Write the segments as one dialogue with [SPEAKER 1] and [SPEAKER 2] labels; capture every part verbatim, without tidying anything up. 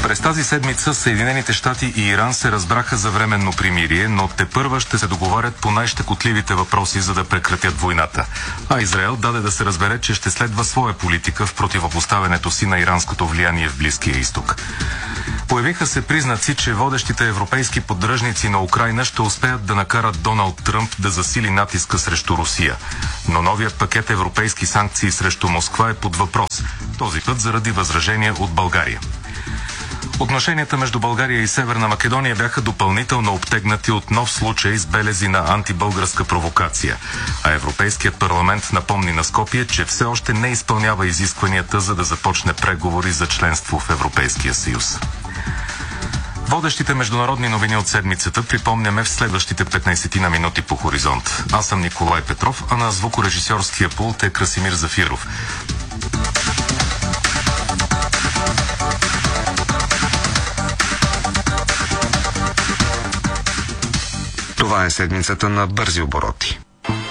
[SPEAKER 1] През тази седмица Съединените щати и Иран се разбраха за временно примирие, но тепърва ще се договарят по най-щекотливите въпроси, за да прекратят войната. А Израел даде да се разбере, че ще следва своя политика в противопоставянето си на иранското влияние в Близкия изток. Появиха се признаци, че водещите европейски поддръжници на Украйна ще успеят да накарат Доналд Тръмп да засили натиска срещу Русия. Но новият пакет европейски санкции срещу Москва е под въпрос, този път заради възражения от България. Отношенията между България и Северна Македония бяха допълнително обтегнати от нов случай с белези на антибългарска провокация, а Европейският парламент напомни на Скопие, че все още не изпълнява изискванията, за да започне преговори за членство в Европейския съюз. Водещите международни новини от седмицата припомняме в следващите петнайсет на минути по Хоризонт. Аз съм Николай Петров, а на звукорежисьорския пулт е Красимир Зафиров.
[SPEAKER 2] Това е седмицата на бързи обороти.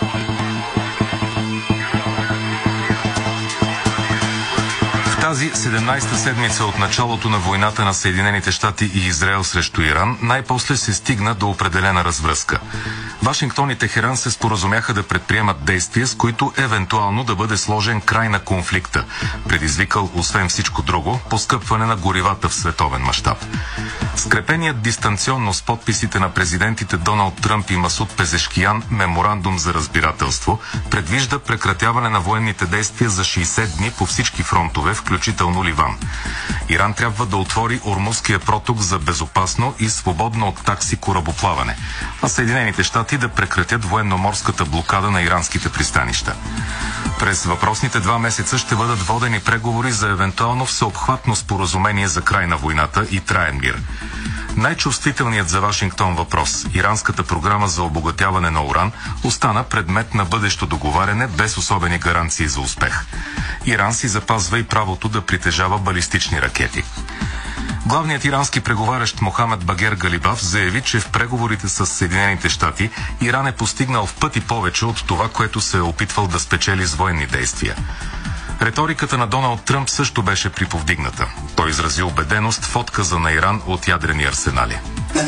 [SPEAKER 1] Тази седемнайсета седмица от началото на войната на Съединените щати и Израел срещу Иран най-после се стигна до определена развръзка. Вашингтон и Техеран се споразумяха да предприемат действия, с които евентуално да бъде сложен край на конфликта, предизвикал освен всичко друго поскъпване на горивата в световен мащаб. Скрепеният дистанционно с подписите на президентите Доналд Тръмп и Масуд Пезешкиян меморандум за разбирателство предвижда прекратяване на военните действия за шейсет дни по всички фронтове, включително Ливан. Иран трябва да отвори Ормузския проток за безопасно и свободно от такси корабоплаване, а Съединените щати да прекратят военноморската блокада на иранските пристанища. През въпросните два месеца ще бъдат водени преговори за евентуално всеобхватно споразумение за край на войната и траен мир. Най-чувствителният за Вашингтон въпрос – иранската програма за обогатяване на уран остана предмет на бъдещо договаряне без особени гаранции за успех. Иран си запазва и правото да притежава балистични ракети. Главният ирански преговарящ Мохамед Багер Галибаф заяви, че в преговорите с Съединените щати Иран е постигнал в пъти повече от това, което се е опитвал да спечели с военни действия. Риториката на Доналд Тръмп също беше приповдигната. Той изрази убеденост в отказа на Иран от ядрени арсенали.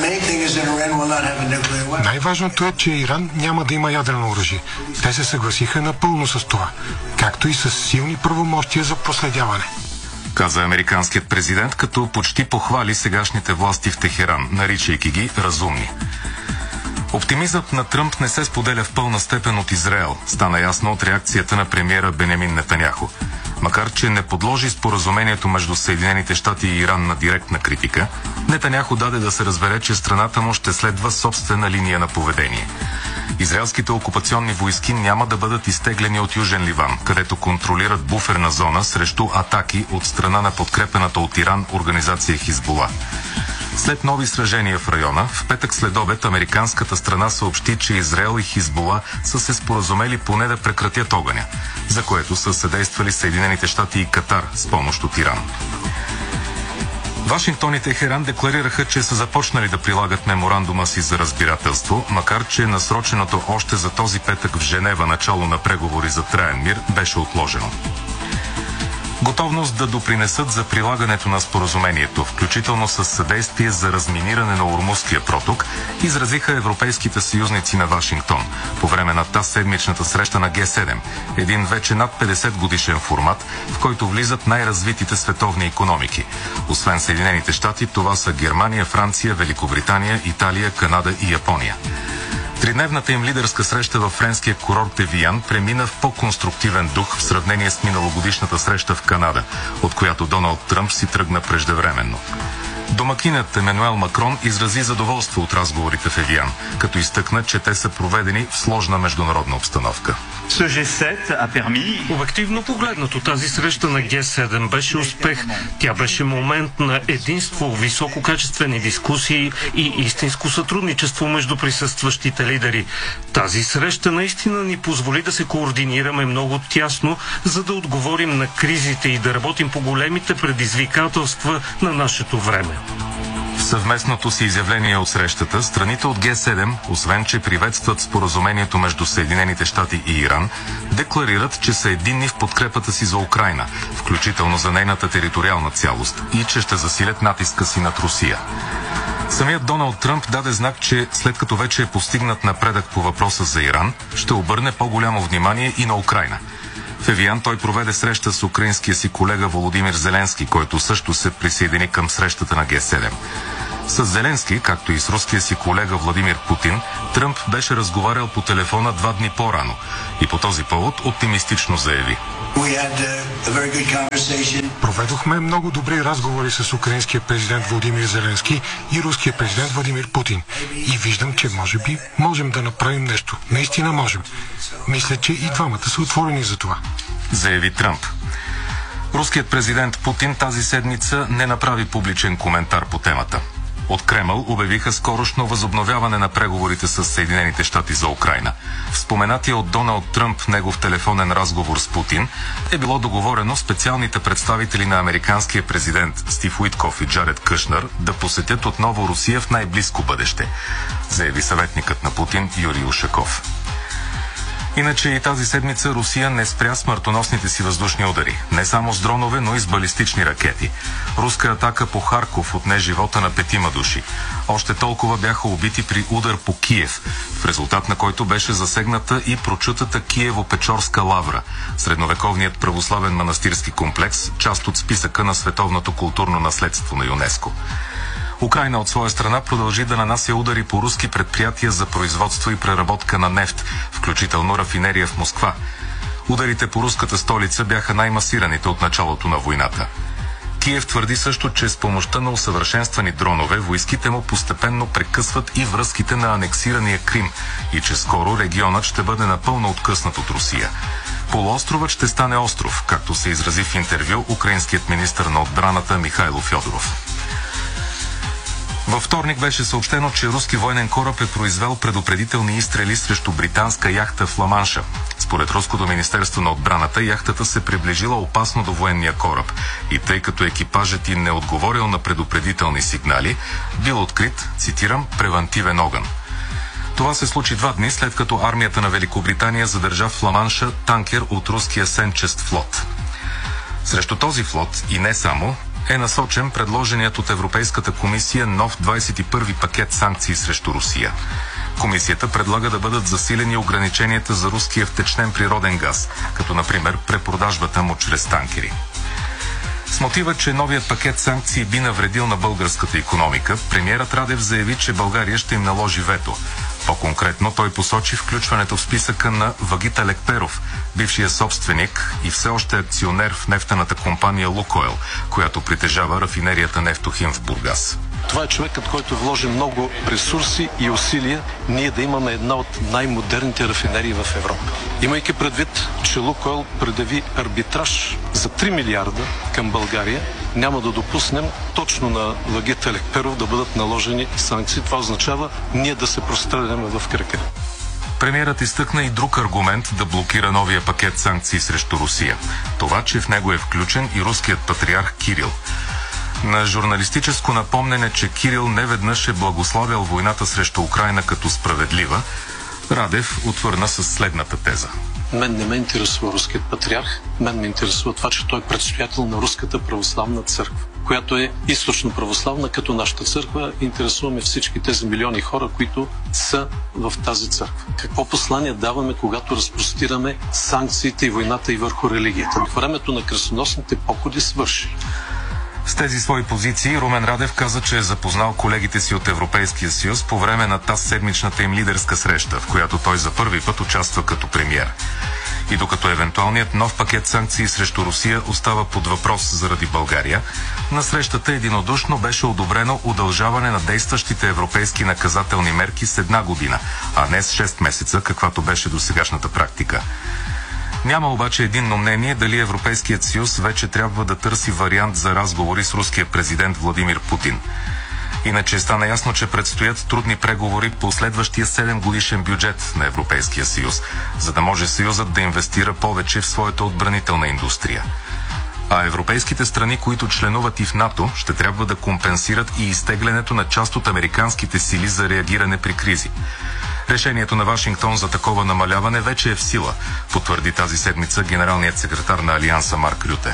[SPEAKER 3] Най-важното е, че Иран няма да има ядрено оръжие. Те се съгласиха напълно с това, както и с силни правомощия за проследяване,
[SPEAKER 1] каза американският президент, като почти похвали сегашните власти в Техеран, наричайки ги разумни. Оптимизът на Тръмп не се споделя в пълна степен от Израел, стана ясно от реакцията на премиера Бенямин Нетаняху. Макар че не подложи споразумението между Съединените щати и Иран на директна критика, Нетаняху даде да се разбере, че страната му ще следва собствена линия на поведение. Израелските окупационни войски няма да бъдат изтеглени от Южен Ливан, където контролират буферна зона срещу атаки от страна на подкрепената от Иран организация Хизбула. След нови сражения в района, в петък следобед американската страна съобщи, че Израел и Хизбула са се споразумели поне да прекратят огъня, за което са съдействали Съединените щати и Катар с помощ от Иран. Вашингтон и Техеран декларираха, че са започнали да прилагат меморандума си за разбирателство, макар че насроченото още за този петък в Женева начало на преговори за траен мир беше отложено. Готовност да допринесат за прилагането на споразумението, включително с съдействие за разминиране на Ормузския проток, изразиха европейските съюзници на Вашингтон по време на тази седмичната среща на Ге седем, един вече над петдесет годишен формат, в който влизат най-развитите световни икономики. Освен Съединените щати, това са Германия, Франция, Великобритания, Италия, Канада и Япония. Тридневната им лидерска среща във френския курорт Евиян премина в по-конструктивен дух в сравнение с миналогодишната среща в Канада, от която Доналд Тръмп си тръгна преждевременно. Домакинът Емануел Макрон изрази задоволство от разговорите в Евиян, като изтъкна, че те са проведени в сложна международна обстановка.
[SPEAKER 4] Обективно погледнато, тази среща на Ге седем беше успех. Тя беше момент на единство, висококачествени дискусии и истинско сътрудничество между присъстващите лидери. Тази среща наистина ни позволи да се координираме много тясно, за да отговорим на кризите и да работим по големите предизвикателства на нашето време.
[SPEAKER 1] В съвместното си изявление от срещата, страните от Г седем, освен че приветстват споразумението между Съединените щати и Иран, декларират, че са единни в подкрепата си за Украйна, включително за нейната териториална цялост, и че ще засилят натиска си над Русия. Самият Доналд Тръмп даде знак, че след като вече е постигнат напредък по въпроса за Иран, ще обърне по-голямо внимание и на Украйна. В Евиан той проведе среща с украинския си колега Володимир Зеленски, който също се присъедини към срещата на Г седем. С Зеленски, както и с руския си колега Владимир Путин, Тръмп беше разговарял по телефона два дни по-рано и по този повод оптимистично заяви:
[SPEAKER 3] Проведохме много добри разговори с украинския президент Владимир Зеленски и руския президент Владимир Путин. И виждам, че може би можем да направим нещо. Наистина можем. Мисля, че и двамата са отворени за това.
[SPEAKER 1] Заяви Тръмп. Руският президент Путин тази седмица не направи публичен коментар по темата. От Кремъл обявиха скорошно възобновяване на преговорите с Съединените щати за Украйна. В споменатия от Доналд Тръмп негов телефонен разговор с Путин е било договорено специалните представители на американския президент Стив Уитков и Джаред Кушнер да посетят отново Русия в най-близко бъдеще, заяви съветникът на Путин Юрий Ушаков. Иначе и тази седмица Русия не спря смъртоносните си въздушни удари. Не само с дронове, но и с балистични ракети. Руска атака по Харков отне живота на петима души. Още толкова бяха убити при удар по Киев, в резултат на който беше засегната и прочутата Киево-Печорска лавра, средновековният православен манастирски комплекс, част от списъка на световното културно наследство на ЮНЕСКО. Украйна от своя страна продължи да нанася удари по руски предприятия за производство и преработка на нефт, включително рафинерия в Москва. Ударите по руската столица бяха най-масираните от началото на войната. Киев твърди също, че с помощта на усъвършенствани дронове войските му постепенно прекъсват и връзките на анексирания Крим и че скоро регионът ще бъде напълно откъснат от Русия. Полуостровът ще стане остров, както се изрази в интервю украинският министър на отбраната Михайло Фьодоров. Във вторник беше съобщено, че руски военен кораб е произвел предупредителни изстрели срещу британска яхта в Ла-Манша. Според руското министерство на отбраната, яхтата се приближила опасно до военния кораб и тъй като екипажът й не отговорил на предупредителни сигнали, бил открит, цитирам, превантивен огън. Това се случи два дни след като армията на Великобритания задържа в Ла-Манша танкер от руския Сенчест флот. Срещу този флот и не само е насочен предложеният от Европейската комисия нов двадесет и първи пакет санкции срещу Русия. Комисията предлага да бъдат засилени ограниченията за руския втечнен природен газ, като например препродажбата му чрез танкери. С мотива, че новият пакет санкции би навредил на българската икономика, премиерът Радев заяви, че България ще им наложи вето. По-конкретно той посочи включването в списъка на Вагита Лекперов, бившия собственик и все още акционер в нефтената компания Лукойл, която притежава рафинерията Нефтохим в Бургас.
[SPEAKER 5] Това е човекът, който вложи много ресурси и усилия ние да имаме една от най-модерните рафинерии в Европа. Имайки предвид, че Лукойл предяви арбитраж за три милиарда към България, няма да допуснем точно на Вагита Лекперов да бъдат наложени санкции. Това означава ние да се простреляме в крака.
[SPEAKER 1] Премиерът изтъкна и друг аргумент да блокира новия пакет санкции срещу Русия. Това, че в него е включен и руският патриарх Кирил. На журналистическо напомнене, че Кирил неведнъж е благославял войната срещу Украйна като справедлива, Радев отвърна с следната теза.
[SPEAKER 5] Мен не ме интересува руският патриарх, мен ме интересува това, че той е предстоятел на Руската православна църква, която е източно православна, като нашата църква. Интересуваме всички тези милиони хора, които са в тази църква. Какво послание даваме, когато разпростираме санкциите и войната и върху религията? Времето на кръстоносните походи свърши.
[SPEAKER 1] С тези свои позиции Румен Радев каза, че е запознал колегите си от Европейския съюз по време на тази седмичната им лидерска среща, в която той за първи път участва като премиер. И докато евентуалният нов пакет санкции срещу Русия остава под въпрос заради България, на срещата единодушно беше одобрено удължаване на действащите европейски наказателни мерки с една година, а не с шест месеца, каквато беше досегашната практика. Няма обаче единно мнение дали Европейският съюз вече трябва да търси вариант за разговори с руския президент Владимир Путин. Иначе стана ясно, че предстоят трудни преговори по следващия седем годишен бюджет на Европейския съюз, за да може съюзът да инвестира повече в своята отбранителна индустрия. А европейските страни, които членуват и в НАТО, ще трябва да компенсират и изтеглянето на част от американските сили за реагиране при кризи. Решението на Вашингтон за такова намаляване вече е в сила, потвърди тази седмица генералният секретар на Алианса Марк Рюте.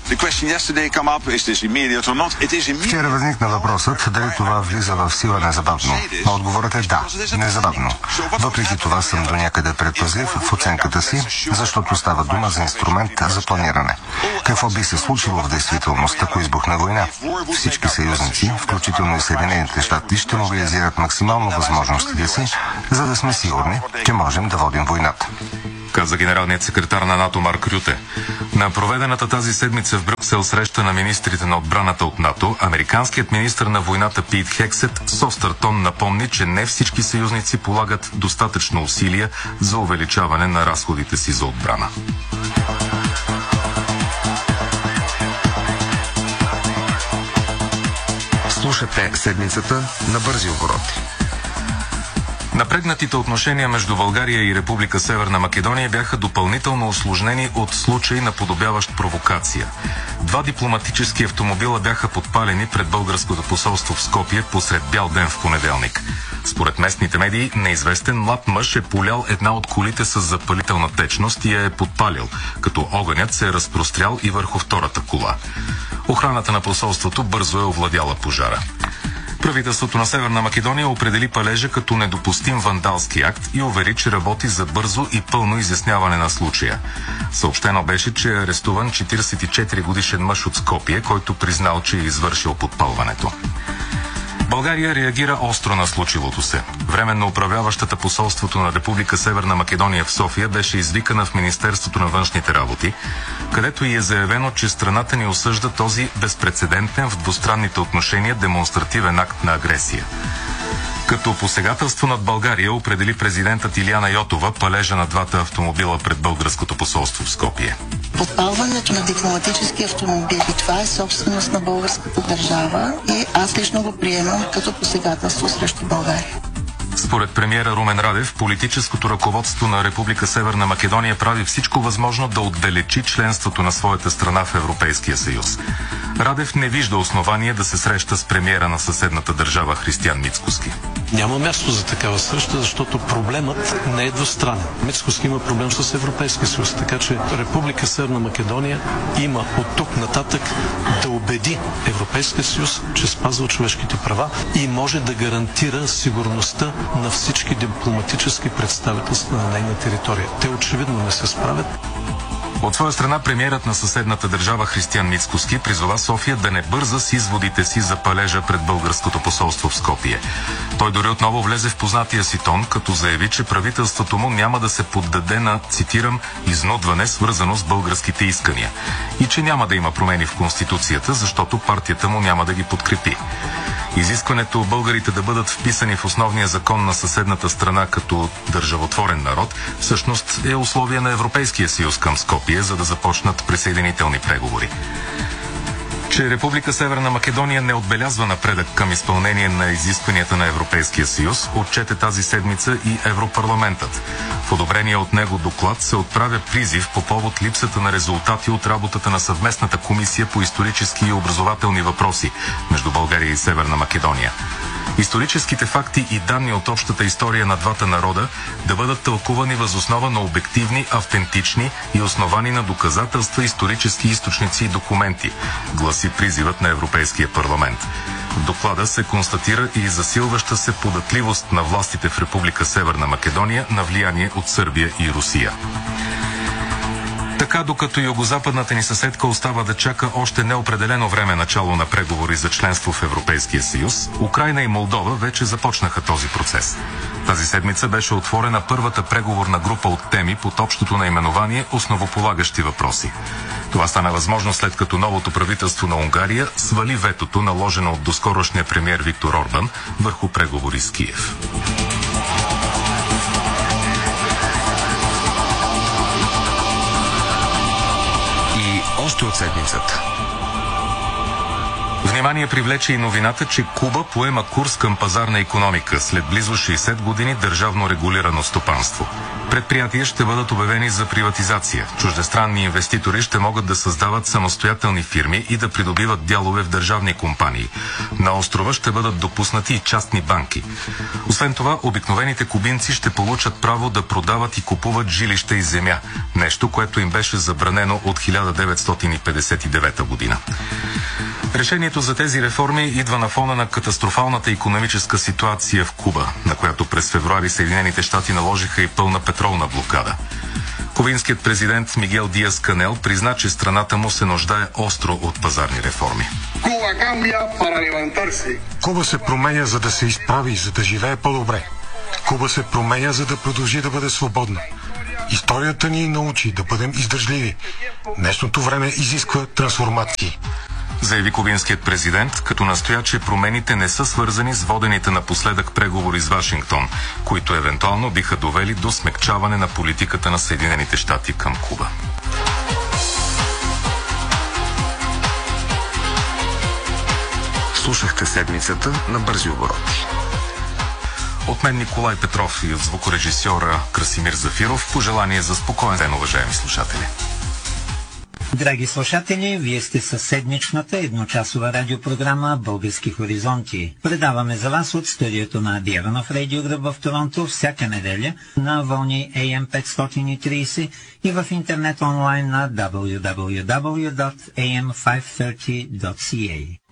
[SPEAKER 2] Вчера възникна въпросът дали това влиза в сила незабавно. Но отговорът е да, незабавно. Въпреки това съм до някъде предпазлив в оценката си, защото става дума за инструмент за планиране. Какво би се случило в действителност, ако избухне война? Всички съюзници, включително и Съединените щати, ще мобилизират максимално възможностите си, за да сме сигурни, че можем да водим войната,
[SPEAKER 1] каза генералният секретар на НАТО Марк Рюте. На проведената тази седмица в Брюксел среща на министрите на отбраната от НАТО, американският министър на войната Пит Хексет с остър тон напомни, че не всички съюзници полагат достатъчно усилия за увеличаване на разходите си за отбрана.
[SPEAKER 2] Слушате седмицата на бързи обороти.
[SPEAKER 1] Напрегнатите отношения между България и Република Северна Македония бяха допълнително усложнени от случай на подобяващ провокация. Два дипломатически автомобила бяха подпалени пред българското посолство в Скопие посред бял ден в понеделник. Според местните медии, неизвестен млад мъж е полял една от колите с запалителна течност и я е подпалил, като огънят се е разпрострял и върху втората кола. Охраната на посолството бързо е овладяла пожара. Правителството на Северна Македония определи палежа като недопустим вандалски акт и увери, че работи за бързо и пълно изясняване на случая. Съобщено беше, че е арестуван четиридесет и четири годишен мъж от Скопие, който признал, че е извършил подпалването. България реагира остро на случилото се. Временно управляващата посолството на Република Северна Македония в София беше извикана в Министерството на външните работи, където и е заявено, че страната ни осъжда този безпрецедентен в двустранните отношения демонстративен акт на агресия. Като посегателство над България определи президентът Илияна Йотова палежа на двата автомобила пред българското посолство в Скопие.
[SPEAKER 6] Подпалването на дипломатически автомобили, това е собственост на българската държава и аз лично го приемам като посегателство срещу България.
[SPEAKER 1] Според премиера Румен Радев, политическото ръководство на Република Северна Македония прави всичко възможно да отдалечи членството на своята страна в Европейския съюз. Радев не вижда основание да се среща с премиера на съседната държава Християн Мицкоски.
[SPEAKER 5] Няма място за такава среща, защото проблемът не е двустранен. Мицкоски има проблем с Европейския съюз, така че Република Северна Македония има от тук нататък да убеди Европейския съюз, че спазва човешките права и може да гарантира сигурността на всички дипломатически представителства на нейна територия. Те очевидно не се справят.
[SPEAKER 1] От своя страна, премиерът на съседната държава Християн Мицкоски призова София да не бърза с изводите си за палежа пред българското посолство в Скопие. Той дори отново влезе в познатия си тон, като заяви, че правителството му няма да се поддаде на, цитирам, изнудване, свързано с българските искания и че няма да има промени в Конституцията, защото партията му няма да ги подкрепи. Изискването българите да бъдат вписани в основния закон на съседната страна като държавотворен народ всъщност е условие на Европейския съюз към Скопие, за да започнат присъединителни преговори. Че Република Северна Македония не отбелязва напредък към изпълнение на изискванията на Европейския съюз, отчете тази седмица и Европарламентът. В одобрение от него доклад се отправя призив по повод липсата на резултати от работата на съвместната комисия по исторически и образователни въпроси между България и Северна Македония. Историческите факти и данни от общата история на двата народа да бъдат тълкувани въз основа на обективни, автентични и основани на доказателства исторически източници и документи, гласи призивът на Европейския парламент. В доклада се констатира и засилваща се податливост на властите в Република Северна Македония на влияние от Сърбия и Русия. Така, докато югозападната ни съседка остава да чака още неопределено време начало на преговори за членство в Европейския съюз, Украйна и Молдова вече започнаха този процес. Тази седмица беше отворена първата преговорна група от теми под общото наименование «Основополагащи въпроси». Това стана възможно след като новото правителство на Унгария свали ветото, наложено от доскорошния премиер Виктор Орбан върху преговори с Киев.
[SPEAKER 2] Още от седмицата.
[SPEAKER 1] Внимание привлече и новината, че Куба поема курс към пазарна икономика след близо шейсет години държавно регулирано стопанство. Предприятия ще бъдат обявени за приватизация. Чуждестранни инвеститори ще могат да създават самостоятелни фирми и да придобиват дялове в държавни компании. На острова ще бъдат допуснати и частни банки. Освен това, обикновените кубинци ще получат право да продават и купуват жилища и земя. Нещо, което им беше забранено от хиляда деветстотин и петдесет и девета година. Решението за тези реформи идва на фона на катастрофалната икономическа ситуация в Куба, на която през февруари Съединените щати наложиха и пълна петролна блокада. Кубинският президент Мигел Диас Канел призна, че страната му се нуждае остро от пазарни реформи.
[SPEAKER 3] Куба се променя, за да се изправи, за да живее по-добре. Куба се променя, за да продължи да бъде свободна. Историята ни научи да бъдем издържливи. Днешното време изисква трансформации.
[SPEAKER 1] Заяви кубинският президент, като настоя, че промените не са свързани с водените напоследък преговори с Вашингтон, които евентуално биха довели до смекчаване на политиката на Съединените щати към Куба.
[SPEAKER 2] Слушахте седмицата на Бързи обороти.
[SPEAKER 1] От мен Николай Петров и от звукорежисьора Красимир Зафиров пожелание за спокоен ден, уважаеми слушатели.
[SPEAKER 7] Драги слушатели, вие сте със седмичната едночасова радиопрограма Български хоризонти. Предаваме за вас от студиото на Диаронов радиогръб в Торонто всяка неделя на вълни Ей Ем петстотин и трийсет и в интернет онлайн на дабъл ю дабъл ю дабъл ю точка ей ем петстотин точка си ей.